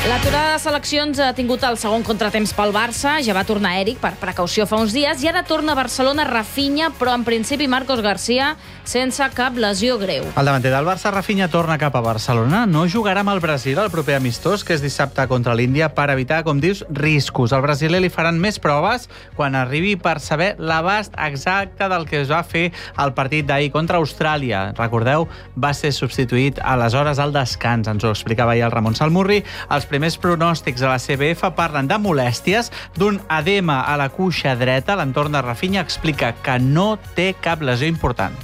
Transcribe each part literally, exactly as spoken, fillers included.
L'aturada de seleccions ha tingut el segon contratemps pel Barça, ja va tornar Eric per precaució fa uns dies, i ara torna a Barcelona Rafinha, però en principi Marcos García sense cap lesió greu. El davanter del Barça, Rafinha, torna cap a Barcelona. No jugarà amb el Brasil el proper amistós, que és dissabte contra l'Índia, per evitar, com dius, riscos. Al brasiler li faran més proves quan arribi per saber l'abast exacte del que es va fer al partit d'ahir contra Austràlia. Recordeu, va ser substituït aleshores al descans. Ens ho explicava ahir el Ramon Salmurri. Els primers pronòstics de la C B F parlen de molèsties, d'un edema a la cuixa dreta. L'entorn de Rafinha explica que no té cap lesió important.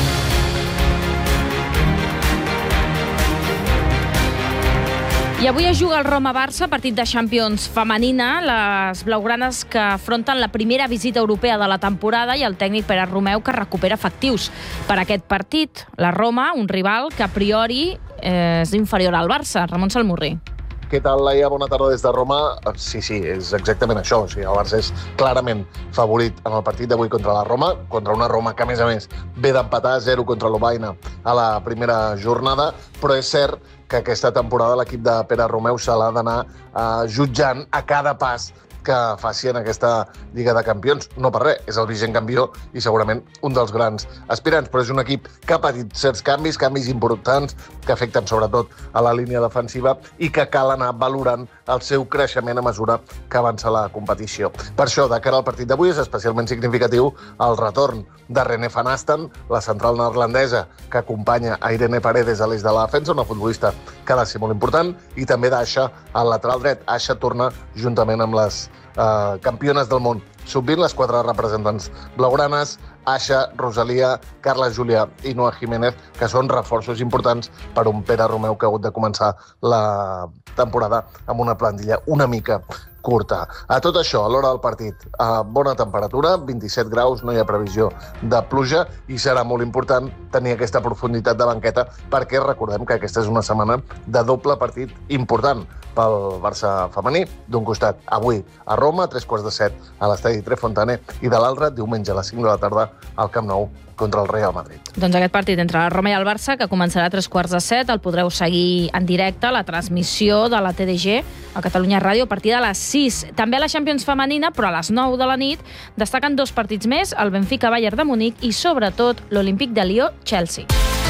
I avui es juga el Roma-Barça, partit de Champions femenina, les blaugranes que afronten la primera visita europea de la temporada i el tècnic Pere Romeu, que recupera efectius per aquest partit. La Roma, un rival que a priori és inferior al Barça. Ramon Salmurri. Què tal, Laia? Bona tarda des de Roma. Sí, sí, és exactament això. O sigui, el Barça és clarament favorit en el partit d'avui contra la Roma, contra una Roma que, a més a més, ve d'empatar a zero contra l'Obaina a la primera jornada, però és cert que aquesta temporada l'equip de Pere Romeu se l'ha d'anar eh, jutjant a cada pas que faci en aquesta Lliga de Campions. No per res, és el vigent campió i segurament un dels grans aspirants, però és un equip que ha patit certs canvis, canvis importants, que afecten sobretot a la línia defensiva i que cal anar valorant el seu creixement a mesura que avança la competició. Per això, de cara al partit d'avui, és especialment significatiu el retorn de René van Asten, la central neerlandesa que acompanya a Irene Paredes a l'eix de la defensa, una futbolista que ha de ser molt important, i també d'Aixa al lateral dret. Aixa torna juntament amb les eh, campiones del món sub vint, les quatre representants blaugranes, Aixa, Rosalia, Carla Júlia i Noa Jiménez, que són reforços importants per un Pere Romeu que ha hagut de començar la temporada amb una plantilla una mica curta. A tot això, a l'hora del partit, a bona temperatura, vint-i-set graus, no hi ha previsió de pluja i serà molt important tenir aquesta profunditat de banqueta perquè recordem que aquesta és una setmana de doble partit important pel Barça femení. D'un costat, avui a Roma, a tres quarts de set a l'estadi Trefontane, i de l'altre, diumenge a les cinc de la tarda al Camp Nou contra el Real Madrid. Doncs aquest partit entre la Roma i el Barça, que començarà a tres quarts de set, el podreu seguir en directe a la transmissió de la T D G a Catalunya Ràdio a partir de les sis. També a la Champions femenina, però a les nou de la nit, destaquen dos partits més, el Benfica-Bayern de Munic i, sobretot, l'Olímpic de Lió-Chelsea.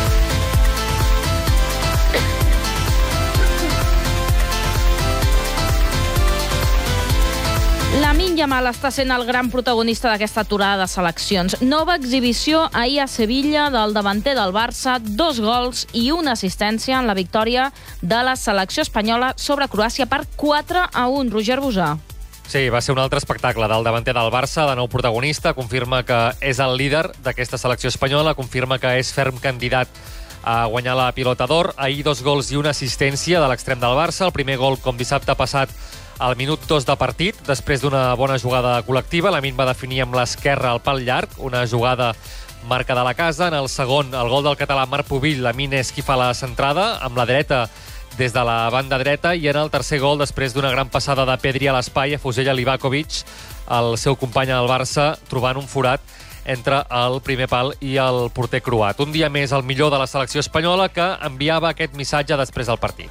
Lamine Yamal està sent el gran protagonista d'aquesta aturada de seleccions. Nova exhibició ahir a Sevilla del davanter del Barça, dos gols i una assistència en la victòria de la selecció espanyola sobre Croàcia per quatre a un. Roger Bosà. Sí, va ser un altre espectacle del davanter del Barça, de nou protagonista, confirma que és el líder d'aquesta selecció espanyola, confirma que és ferm candidat a guanyar la Pilota d'Or. Ahir dos gols i una assistència de l'extrem del Barça. El primer gol, com dissabte passat, al minut dos de partit, després d'una bona jugada col·lectiva. Lamine va definir amb l'esquerra al pal llarg, una jugada marca de la casa. En el segon, el gol del català Marc Pubill, Lamine és qui fa la centrada, amb la dreta des de la banda dreta, i en el tercer gol, després d'una gran passada de Pedri a l'espai, afusella Livakovic, el seu company al Barça, trobant un forat entre el primer pal i el porter croat. Un dia més el millor de la selecció espanyola, que enviava aquest missatge després del partit.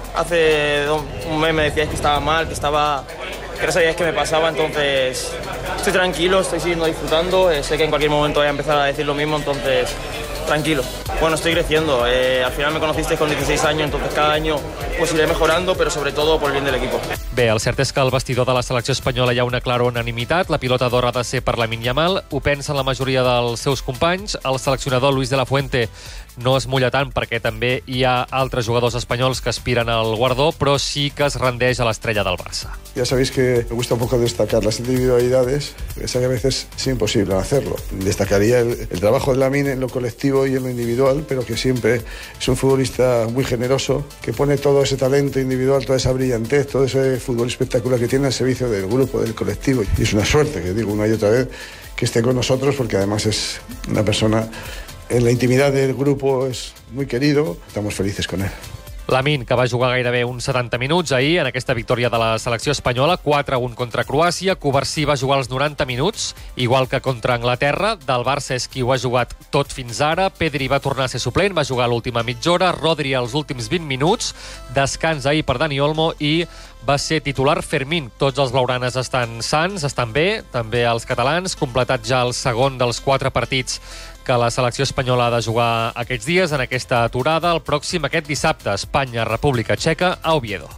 Hace un mes me decíais que estaba mal, que estaba, que no sabíais qué me pasaba, entonces estoy tranquilo, estoy siguiendo disfrutando, eh, sé que en cualquier momento voy a empezar a decir lo mismo, entonces tranquilo. Bueno, estoy creciendo, eh, al final me conocisteis con dieciséis años, entonces cada año pues iré mejorando, pero sobre todo por el bien del equipo. Bé, el cert és que al vestidor de la selecció espanyola hi ha una clara unanimitat. La pilota d'or ha de ser per Lamine Yamal. Ho pensen la majoria dels seus companys. El seleccionador Luis de la Fuente no es mulla tant perquè també hi ha altres jugadors espanyols que aspiren al guardó, però sí que es rendeix a l'estrella del Barça. Ya sabéis que me gusta un poco destacar las individualidades, sé que a veces es imposible hacerlo. Destacaría el, el trabajo de Lamine en lo colectivo y en lo individual, pero que siempre es un futbolista muy generoso, que pone todo ese talento individual, toda esa brillantez, todo ese fútbol espectacular que tiene al servicio del grupo, del colectivo. Y es una suerte, que digo una y otra vez, que esté con nosotros, porque además es una persona, en la intimidad del grupo es muy querido, estamos felices con él. Lamine, que va jugar gairebé uns setanta minuts ahir en aquesta victòria de la selecció espanyola, quatre a un contra Croàcia. Covarsí va jugar els noranta minuts, igual que contra Anglaterra. Del Barça és qui ho ha jugat tot fins ara. Pedri va tornar a ser suplent, va jugar l'última mitja hora. Rodri els últims vint minuts. Descans ahir per Dani Olmo i va ser titular Fermín. Tots els blaugranes estan sans, estan bé, també els catalans, completat ja el segon dels quatre partits que la selecció espanyola ha de jugar aquests dies en aquesta aturada. El pròxim aquest dissabte, Espanya, República Txeca, a Oviedo.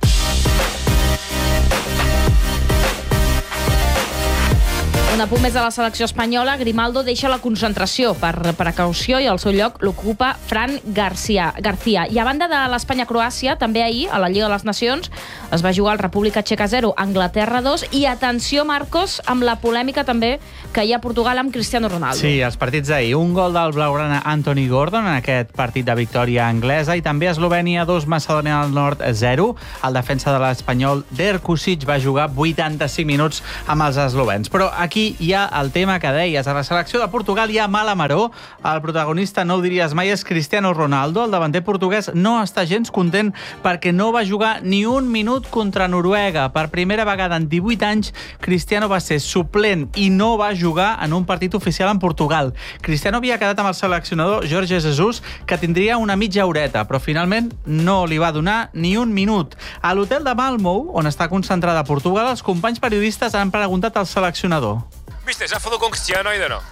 Un apunt més de la selecció espanyola. Grimaldo deixa la concentració per precaució i al seu lloc l'ocupa Fran García. García. I a banda de l'Espanya-Croàcia, també ahir, a la Lliga de les Nacions, es va jugar el República Txeca zero, Anglaterra dos, i atenció, Marcos, amb la polèmica també que hi ha a Portugal amb Cristiano Ronaldo. Sí, els partits d'ahir. Un gol del blaugrana Anthony Gordon en aquest partit de victòria anglesa i també Eslovènia dos, Macedònia del Nord zero. El defensa de l'Espanyol Derkusic va jugar vuitanta-cinc minuts amb els eslovens. Però aquí hi ha el tema que deies. A la selecció de Portugal hi ha mala maror. El protagonista, no ho diries mai, és Cristiano Ronaldo. El davanter portuguès no està gens content perquè no va jugar ni un minut contra Noruega. Per primera vegada en divuit anys, Cristiano va ser suplent i no va jugar en un partit oficial en Portugal. Cristiano havia quedat amb el seleccionador Jorge Jesus, que tindria una mitja horeta, però finalment no li va donar ni un minut. A l'hotel de Malmö, on està concentrada Portugal, els companys periodistes han preguntat al seleccionador. Mister, já falou com o Cristiano ainda não?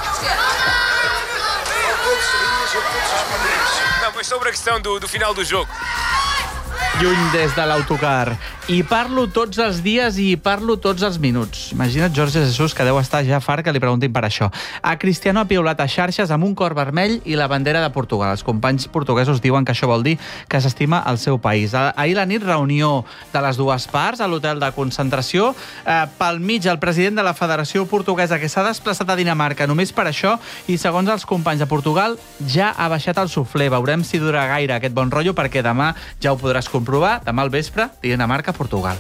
Não, mas sobre a questão do, do final do jogo. Lluny des de l'autocar. I parlo tots els dies i parlo tots els minuts. Imagina't Jorge Jesus, que deu estar ja fart que li preguntin per això. A Cristiano ha piulat a xarxes amb un cor vermell i la bandera de Portugal. Els companys portuguesos diuen que això vol dir que s'estima el seu país. Ahir la nit, reunió de les dues parts a l'hotel de concentració. Eh, pel mig, el president de la Federació Portuguesa, que s'ha desplaçat a Dinamarca només per això, i segons els companys de Portugal, ja ha baixat el suflé. Veurem si dura gaire aquest bon rotllo, perquè demà ja ho podràs comprovar. Demà al vespre, Dinamarca, Portugal.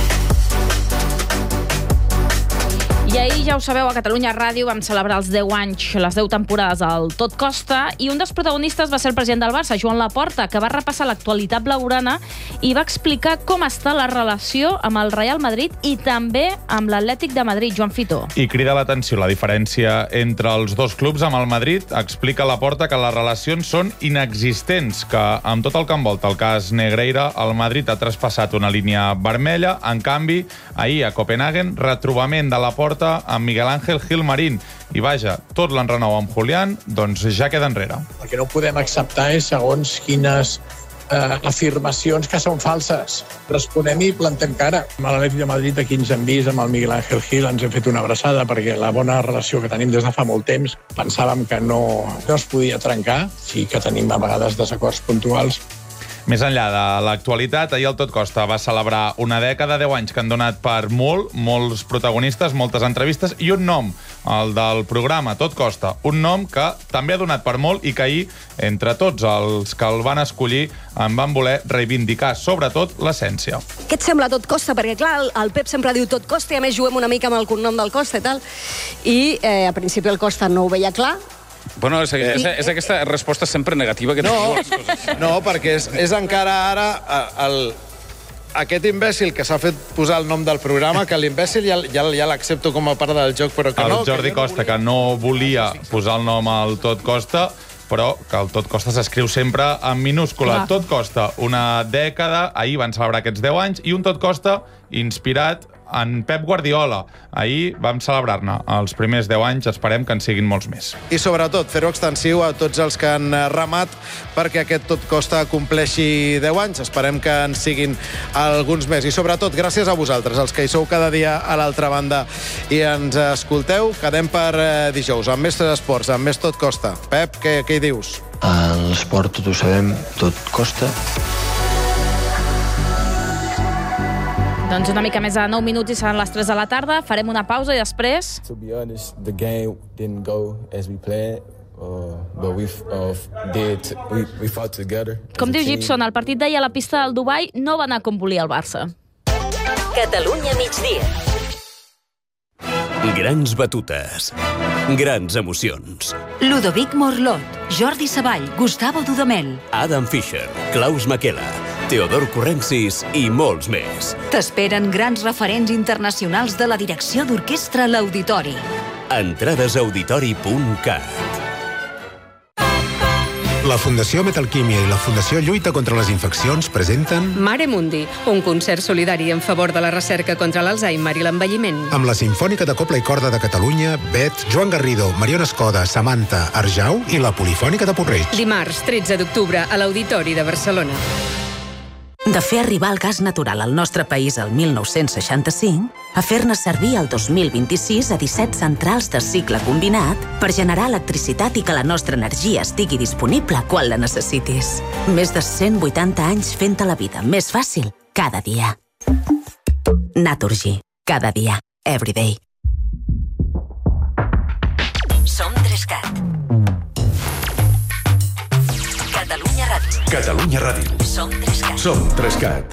I ahir, ja ho sabeu, a Catalunya Ràdio vam celebrar els deu anys, les deu temporades al Tot Costa, i un dels protagonistes va ser el president del Barça, Joan Laporta, que va repassar l'actualitat blaugrana i va explicar com està la relació amb el Real Madrid i també amb l'Atlètic de Madrid, Joan Fitó. I crida l'atenció la diferència entre els dos clubs. Amb el Madrid explica Laporta que les relacions són inexistents, que amb tot el que envolta el cas Negreira, el Madrid ha traspassat una línia vermella. En canvi, ahir a Copenhagen, retrobament de Laporta amb Miguel Ángel Gilmarín. I vaja, tot l'enrenou amb Julián, doncs ja queda enrere. El que no podem acceptar és segons quines eh, afirmacions que són falses. Responem i plantem cara. A l'Atlètic de Madrid, aquí ens hem vist amb el Miguel Ángel Gil, ens hem fet una abraçada perquè la bona relació que tenim des de fa molt temps pensàvem que no, no es podia trencar. Sí que tenim a vegades desacords puntuals. Més enllà de l'actualitat, ahir el Tot Costa va celebrar una dècada, deu anys que han donat per molt, molts protagonistes, moltes entrevistes i un nom, el del programa Tot Costa. Un nom que també ha donat per molt i que ahir, entre tots els que el van escollir, en van voler reivindicar, sobretot, l'essència. Què et sembla Tot Costa? Perquè, clar, el Pep sempre diu Tot Costa i a més juguem una mica amb el cognom del Costa i tal. I, eh, a principi, el Costa no ho veia clar. Bueno, és, és, és aquesta resposta sempre negativa que no, teniu les coses. No, perquè és, és encara ara el, aquest imbècil que s'ha fet posar el nom del programa, que l'imbècil ja, ja, ja l'accepto com a part del joc, però que el no... El Jordi que Costa, que no volia posar el nom al Tot Costa, però que el Tot Costa s'escriu sempre en minúscula. Clar. Tot Costa, una dècada, ahir van celebrar aquests deu anys, i un Tot Costa inspirat en Pep Guardiola. Ahir vam celebrar-ne els primers deu anys, esperem que en siguin molts més. I sobretot fer-ho extensiu a tots els que han remat perquè aquest Tot Costa compleixi deu anys. Esperem que en siguin alguns més. I sobretot, gràcies a vosaltres, els que hi sou cada dia a l'altra banda i ens escolteu. Quedem per dijous amb més esports, amb més Tot Costa. Pep, què, què hi dius? A l'esport tot ho sabem, tot costa. Doncs una mica més de nou minuts i seran les tres de la tarda. Farem una pausa i després... To be honest, the game didn't go as we planned, uh, but we uh, did we, we fought together. Com diu Gibson, el partit d'ahir a la pista del Dubai no va anar com volia el Barça. Catalunya migdia. Grans batutes. Grans emocions. Ludovic Morlot, Jordi Savall, Gustavo Dudamel, Adam Fischer, Klaus Makela, Teodor Corrensis i molts més. T'esperen grans referents internacionals de la direcció d'orquestra a l'Auditori. Entrades a auditori punt cat. La Fundació Metalquímia i la Fundació Lluita contra les Infeccions presenten Mare Mundi, un concert solidari en favor de la recerca contra l'Alzheimer i l'envelliment. Amb la Simfònica de Cobla i Corda de Catalunya, Bet, Joan Garrido, Mariona Escoda, Samantha, Arjau i la Polifònica de Porreig. Dimarts, tretze d'octubre, a l'Auditori de Barcelona. De fer arribar el gas natural al nostre país el mil nou-cents seixanta-cinc a fer-ne servir el dos mil vint-i-sis a disset centrals de cicle combinat per generar electricitat i que la nostra energia estigui disponible quan la necessitis. Més de cent vuitanta anys fent-te la vida més fàcil cada dia. Naturgy. Cada dia. Everyday. Som Trescat. Catalunya Ràdio. Catalunya Ràdio. Som Trescat. Som Trescat.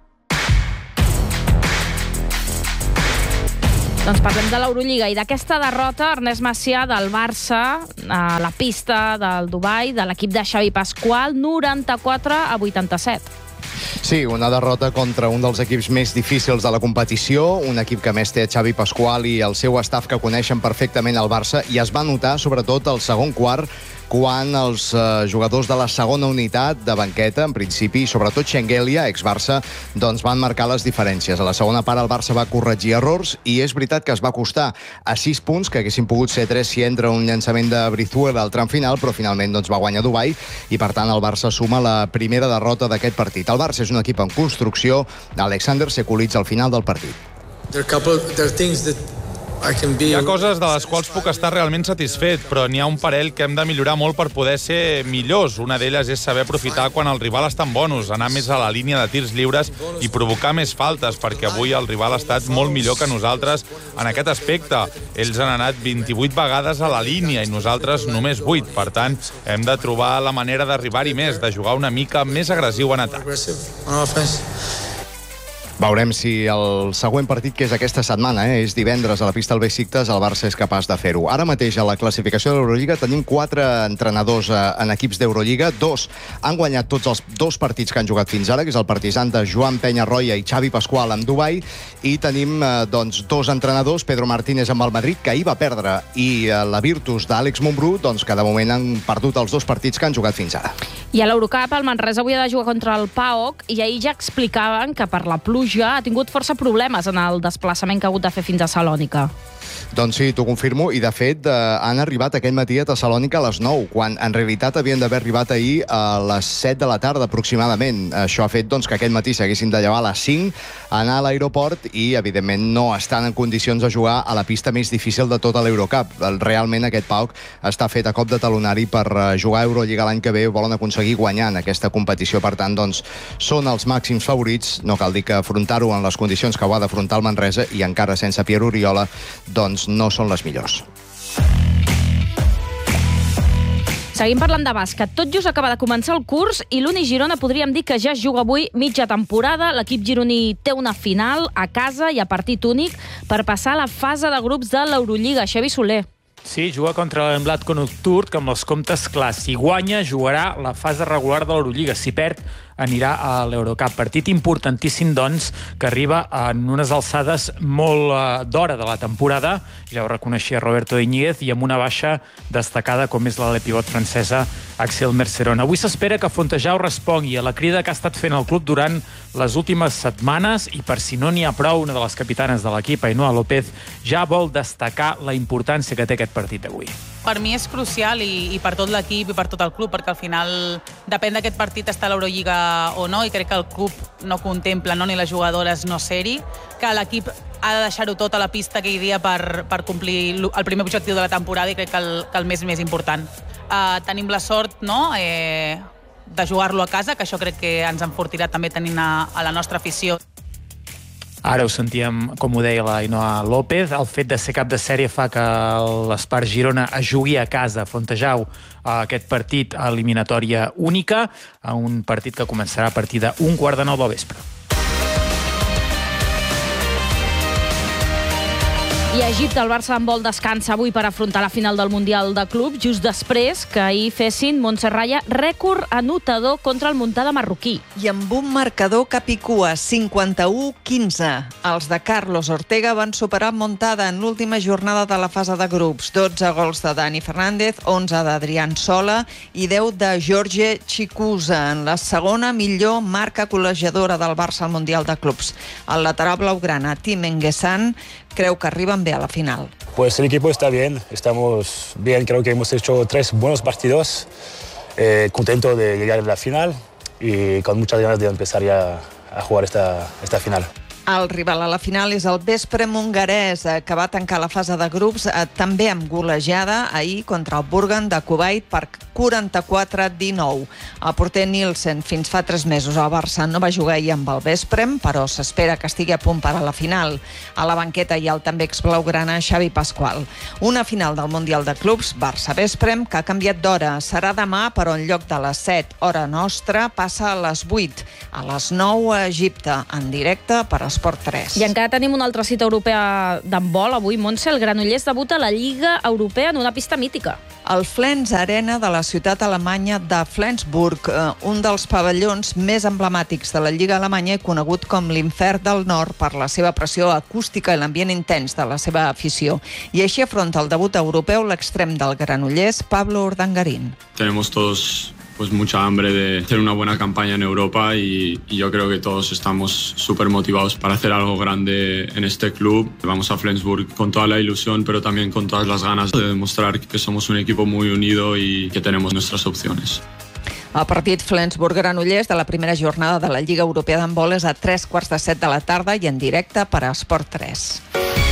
Doncs parlem de l'Eurolliga i d'aquesta derrota, Ernest Macià, del Barça, a la pista del Dubai, de l'equip de Xavi Pasqual, noranta-quatre a vuitanta-set. Sí, una derrota contra un dels equips més difícils de la competició, un equip que més té Xavi Pasqual i el seu staff que coneixen perfectament el Barça, i es va notar sobretot al segon quart quan els eh, jugadors de la segona unitat de banqueta, en principi, sobretot Schengelia, ex-Barça, doncs van marcar les diferències. A la segona part el Barça va corregir errors i és veritat que es va costar a sis punts, que haguessin pogut ser tres si entra un llançament de Brizuela al tram final, però finalment doncs, va guanyar Dubai i per tant el Barça suma la primera derrota d'aquest partit. El Barça és un equip en construcció. Alexander Sekulic al final del partit. There are couple, there are things that Hi ha coses de les quals puc estar realment satisfet, però n'hi ha un parell que hem de millorar molt per poder ser millors. Una d'elles és saber aprofitar quan el rival està en bonus, anar més a la línia de tirs lliures i provocar més faltes, perquè avui el rival ha estat molt millor que nosaltres en aquest aspecte. Ells han anat vint-i-vuit vegades a la línia i nosaltres només vuit. Per tant, hem de trobar la manera d'arribar-hi més, de jugar una mica més agressiu en atac. Veurem si el següent partit, que és aquesta setmana, eh, és divendres a la pista del Besiktas, el Barça és capaç de fer-ho. Ara mateix a la classificació de l'Eurolliga tenim quatre entrenadors eh, en equips d'Eurolliga. Dos han guanyat tots els dos partits que han jugat fins ara, que és el Partizan de Joan Peñarroya i Xavi Pasqual amb Dubai, i tenim eh, doncs, dos entrenadors, Pedro Martínez amb el Madrid, que ahir va perdre, i eh, la Virtus d'Àlex Montbrú, doncs, que de moment han perdut els dos partits que han jugat fins ara. I a l'Eurocup el Manresa avui ha de jugar contra el PAOK i ahir ja explicaven que per la pluja ha tingut força problemes en el desplaçament que ha hagut de fer fins a Salònica. Doncs sí, t'ho confirmo, i de fet eh, han arribat aquell matí a Tessalònica a les nou, quan en realitat havien d'haver arribat ahir a les set de la tarda aproximadament. Això ha fet doncs, que aquest matí s'haguessin de llevar a les cinc, anar a l'aeroport i evidentment no estan en condicions de jugar a la pista més difícil de tota l'Eurocup. Realment aquest PAOK està fet a cop de talonari per jugar a Eurolliga l'any que ve, volen aconseguir guanyar en aquesta competició, per tant doncs són els màxims favorits. No cal dir que afrontar-ho en les condicions que ho ha d'afrontar el Manresa i encara sense Pierre Oriola doncs no són les millors. Seguim parlant de bàsquet. Tot just acaba de començar el curs i l'Uni Girona podríem dir que ja es juga avui mitja temporada. L'equip gironí té una final a casa i a partit únic per passar a la fase de grups de l'Eurolliga. Xavi Soler. Sí, juga contra l'Emblatko Nocturne, que amb els comptes clars. Si guanya, jugarà la fase regular de l'Eurolliga. Si perd, anirà a l'Eurocup. Partit importantíssim, doncs, que arriba en unes alçades molt eh, d'hora de la temporada. Ja ho reconeixia Roberto Iñiguez, i amb una baixa destacada com és la de pivot francesa Axel Merceron. Avui s'espera que Fontejau respongui a la crida que ha estat fent el club durant les últimes setmanes, i per si no n'hi ha prou, una de les capitanes de l'equip, Ainhoa López, ja vol destacar la importància que té aquest partit d'avui. Per mi és crucial, i, i per tot l'equip i per tot el club, perquè al final depèn d'aquest partit estar a l'Eurolliga o no, i crec que el club no contempla, no, ni les jugadores no ser-hi, que l'equip ha de deixar-ho tot a la pista aquell dia per, per complir el primer objectiu de la temporada, i crec que el, que el més més important. Uh, tenim la sort, no?, eh, de jugar-lo a casa, que això crec que ens enfortirà també tenint a, a la nostra afició. Ara ho sentíem, com ho deia la Ainhoa López, el fet de ser cap de sèrie fa que l'Espar Girona es jugui a casa, a Fontejau, a aquest partit a eliminatòria única, a un partit que començarà a partir d'un quart de nou del vespre. I a Egipte el Barça handbol descansa avui per afrontar la final del Mundial de Club, just després que ahir fessin Montse Raya rècord anotador contra el Muntada marroquí. I amb un marcador capicua, cinquanta-u quinze. Els de Carlos Ortega van superar Montada en l'última jornada de la fase de grups. dotze gols de Dani Fernández, onze d'Adrián Sola i deu de Jorge Chicusa, en la segona millor marca col·legiadora del Barça al Mundial de Clubs. El lateral blaugrana, Tim Enguessan, creu que arriben bé a la final. Pues el equipo está bien, estamos bien, creo que hemos hecho tres buenos partidos, eh, contento de llegar a la final y con muchas ganas de empezar ya a jugar esta, esta final. El rival a la final és el Vespre hongarès, que va tancar la fase de grups també amb golejada ahir contra el Burgen de Kuwait per quaranta-quatre a dinou. El porter Nielsen fins fa tres mesos al Barça no va jugar ahir amb el Vesprem, però s'espera que estigui a punt per a la final. A la banqueta hi ha el també exblaugrana Xavi Pascual. Una final del Mundial de Clubs Barça-Vesprem que ha canviat d'hora. Serà demà, però en lloc de les set, hora nostra, passa a les vuit. A les nou a Egipte, en directe per Esport tres. I encara tenim una altra cita europea d'handbol. Avui, Montse, el Granollers debuta a la Lliga Europea en una pista mítica. El Flens Arena de la ciutat alemanya de Flensburg, un dels pavellons més emblemàtics de la Lliga Alemanya i conegut com l'Infern del Nord per la seva pressió acústica i l'ambient intens de la seva afició. I així afronta el debut europeu l'extrem del Granollers, Pablo Urdangarín. Tenemos todos pues mucha hambre de hacer una buena campaña en Europa y, y yo creo que todos estamos súper motivados para hacer algo grande en este club. Vamos a Flensburg con toda la ilusión, pero también con todas las ganas de demostrar que somos un equipo muy unido y que tenemos nuestras opciones. El partit Flensburg-Granollers de la primera jornada de la Lliga Europea d'handbol és a tres quarts de set de la tarda i en directe per a Esport tres.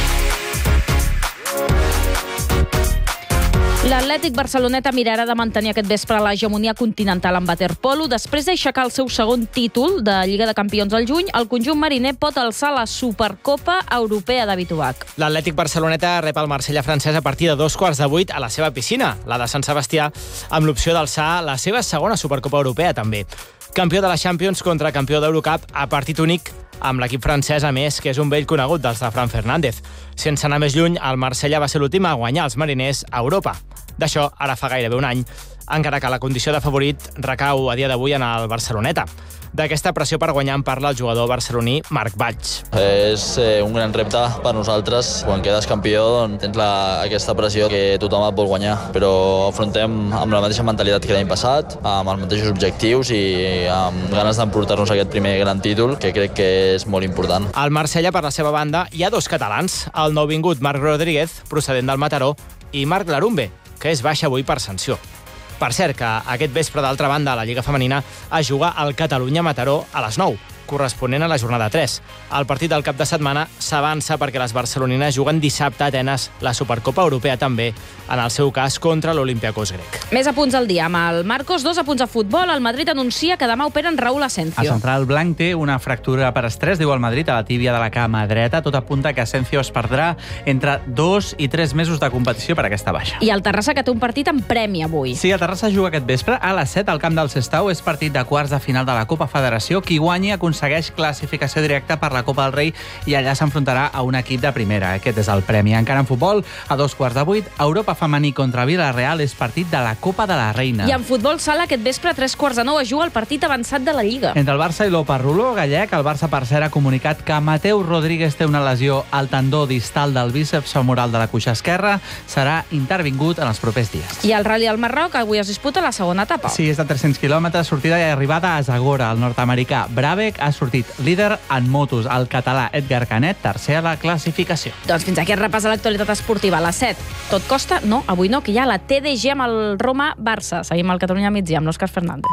L'Atlètic Barceloneta mirarà de mantenir aquest vespre l'hegemonia continental en waterpolo. Després d'aixecar el seu segon títol de Lliga de Campions al juny, el conjunt mariner pot alçar la Supercopa Europea de Bituac. L'Atlètic Barceloneta rep el Marsella francès a partir de dos quarts de vuit a la seva piscina, la de Sant Sebastià, amb l'opció d'alçar la seva segona Supercopa Europea, també. Campió de la Champions contra campió d'Eurocup a partit únic amb l'equip francès, a més, que és un vell conegut dels de Fran Fernández. Sense anar més lluny, el Marsella va ser l'últim a guanyar els mariners a Europa. D'això, ara fa gairebé un any, encara que la condició de favorit recau a dia d'avui en el Barceloneta. D'aquesta pressió per guanyar en parla el jugador barceloní Marc Valls. És eh, un gran repte per nosaltres. Quan quedes campió doncs, tens la, aquesta pressió que tothom et vol guanyar, però afrontem amb la mateixa mentalitat que l'any passat, amb els mateixos objectius i amb ganes d'emportar-nos aquest primer gran títol, que crec que és molt important. Al Marsella, per la seva banda, hi ha dos catalans, el nouvingut Marc Rodríguez, procedent del Mataró, i Marc Larumbe, que és baixa avui per sanció. Per cert, que aquest vespre, d'altra banda, a la Lliga Femenina es juga al Catalunya-Mataró a les nou, corresponent a la jornada tres. El partit del cap de setmana s'avança perquè les barcelonines juguen dissabte a Atenes la Supercopa Europea també, en el seu cas contra l'Olympiacos grec. Més apunts al dia amb el Marcos, dos apunts a futbol. El Madrid anuncia que demà operen Raúl Asencio. El central blanc té una fractura per estrès, diu el Madrid, a la tíbia de la cama dreta. Tot apunta que Asencio es perdrà entre dos i tres mesos de competició per aquesta baixa. I el Terrassa, que té un partit en premi avui. Sí, el Terrassa juga aquest vespre a les set al camp del Sestao. És partit de quarts de final de la Copa Federació. Qui guanyi aconsegueix classificació directa per la Copa del Rei i allà s'enfrontarà a un equip de primera. Aquest és el premi. Encara en futbol, a dos quarts de vuit, Europa femení contra Villarreal és partit de la Copa de la Reina. I en futbol sala, aquest vespre, a tres quarts de nou, es juga el partit avançat de la Lliga. Entre el Barça i l'Oparrulo gallec, el Barça, per cert, ha comunicat que Mateu Rodríguez té una lesió al tendó distal del bíceps femoral de la cuixa esquerra. Serà intervingut en els propers dies. I el Rally al Marroc avui es disputa la segona etapa. Sí, és de tres-cents quilòmetres, sortida i arribada a Zagora. El nord-americà Brabec ha sortit líder en motos. El català Edgar Canet, tercer a la classificació. Doncs fins aquí el repàs de l'actualitat esportiva. A les set, tot costa? No, avui no, que hi ha la T D G amb el Roma-Barça. Seguim al Catalunya migdia amb l'Òscar Fernández.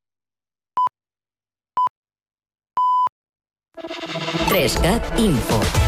tres cat Info.